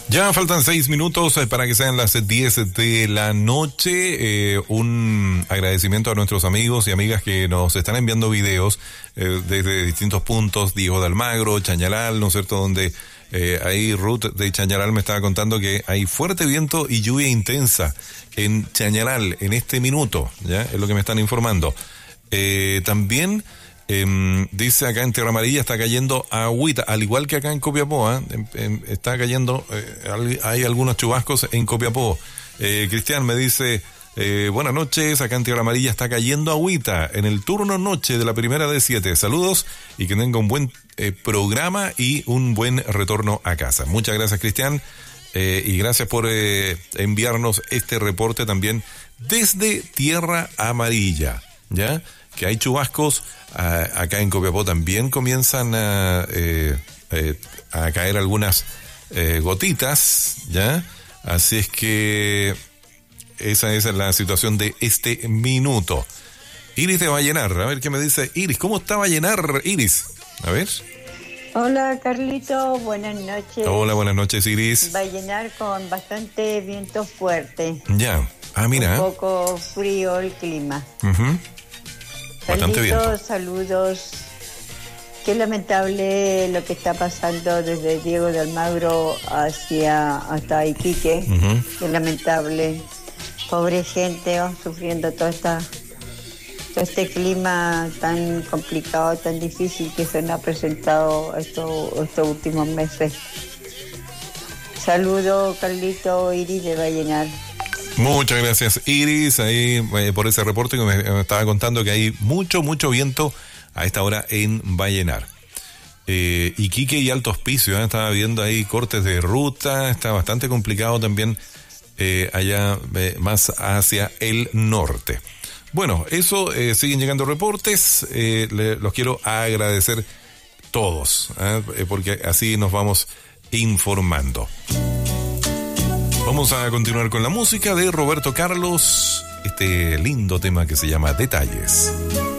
Ya faltan 6 minutos para que sean las 10 de la noche. Un agradecimiento a nuestros amigos y amigas que nos están enviando videos desde distintos puntos. Diego de Almagro, Chañaral, ¿no es cierto? Donde ahí Ruth de Chañaral me estaba contando que hay fuerte viento y lluvia intensa en Chañaral en este minuto. Ya es lo que me están informando. También dice acá en Tierra Amarilla está cayendo agüita, al igual que acá en Copiapó, está cayendo, hay algunos chubascos en Copiapó. Cristian me dice, buenas noches, acá en Tierra Amarilla está cayendo agüita en el turno noche de la primera de 7. Saludos y que tenga un buen programa y un buen retorno a casa. Muchas gracias, Cristian, y gracias por enviarnos este reporte también desde Tierra Amarilla, ¿ya? Que hay chubascos, acá en Copiapó también comienzan a caer algunas gotitas, ¿ya? Así es que esa es la situación de este minuto. Iris de Vallenar, a ver qué me dice Iris. ¿Cómo está Vallenar, Iris? A ver. Hola, Carlito, buenas noches. Hola, buenas noches, Iris. Vallenar con bastante viento fuerte. Ya, mira. Un poco frío el clima. Bastante viento. Saludos. Qué lamentable lo que está pasando desde Diego de Almagro hasta Iquique. Qué lamentable. Pobre gente, sufriendo todo este clima tan complicado, tan difícil que se nos ha presentado estos últimos meses. Saludos, Carlito, Iris de Vallenar. Muchas gracias, Iris, ahí por ese reporte que me estaba contando que hay mucho viento a esta hora en Vallenar. Iquique y Alto Hospicio, estaba viendo ahí cortes de ruta, está bastante complicado también allá más hacia el norte. Bueno, eso, siguen llegando reportes, los quiero agradecer todos, porque así nos vamos informando. Vamos a continuar con la música de Roberto Carlos, este lindo tema que se llama Detalles.